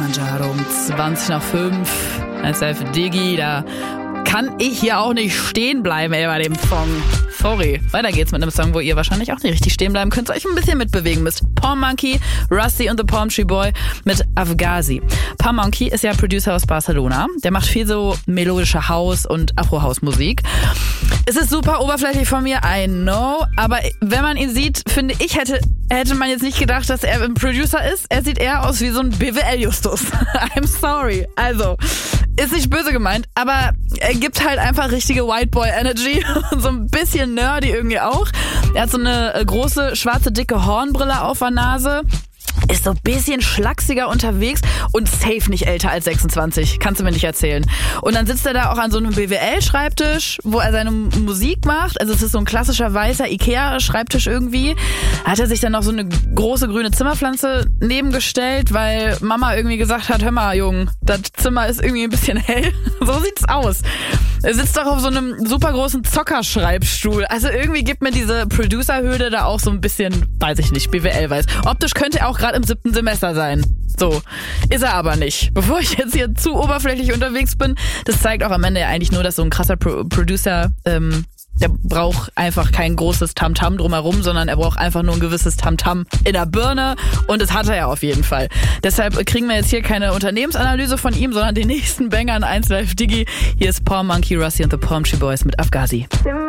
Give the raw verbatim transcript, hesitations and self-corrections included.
Kilimanjaro um zwanzig nach fünf. S F Diggi, da kann ich hier auch nicht stehen bleiben, ey, bei dem Song. Sorry. Weiter geht's mit einem Song, wo ihr wahrscheinlich auch nicht richtig stehen bleiben könnt, euch ein bisschen mitbewegen müsst. Palm Monkey, Rusty und the Palm Tree Boy mit Afghazi. Palm Monkey ist ja Producer aus Barcelona. Der macht viel so melodische House- und Afro-House-Musik. Es ist super oberflächlich von mir, I know, aber wenn man ihn sieht, finde ich, hätte, hätte man jetzt nicht gedacht, dass er ein Producer ist. Er sieht eher aus wie so ein B W L-Justus. I'm sorry. Also, ist nicht böse gemeint, aber er gibt halt einfach richtige White Boy Energy und so ein bisschen nerdy irgendwie auch. Er hat so eine große, schwarze, dicke Hornbrille auf der Nase. Ist so ein bisschen schlachsiger unterwegs und safe nicht älter als sechsundzwanzig. Kannst du mir nicht erzählen. Und dann sitzt er da auch an so einem B W L-Schreibtisch, wo er seine Musik macht. Also es ist so ein klassischer weißer Ikea-Schreibtisch irgendwie. Hat er sich dann noch so eine große grüne Zimmerpflanze nebengestellt, weil Mama irgendwie gesagt hat, hör mal, Junge, das Zimmer ist irgendwie ein bisschen hell. So sieht's aus. Er sitzt doch auf so einem super großen Zockerschreibstuhl. Also irgendwie gibt mir diese Producer-Hürde da auch so ein bisschen, weiß ich nicht, B W L-weiß. Optisch könnte er auch gerade im siebten Semester sein. So, ist er aber nicht. Bevor ich jetzt hier zu oberflächlich unterwegs bin, das zeigt auch am Ende eigentlich nur, dass so ein krasser Pro- Producer, ähm, der braucht einfach kein großes Tamtam drumherum, sondern er braucht einfach nur ein gewisses Tamtam in der Birne und das hat er ja auf jeden Fall. Deshalb kriegen wir jetzt hier keine Unternehmensanalyse von ihm, sondern den nächsten Banger in eins Live Diggi. Hier ist Palm Monkey, Rusty und the Palm Tree Boys mit Afghazi.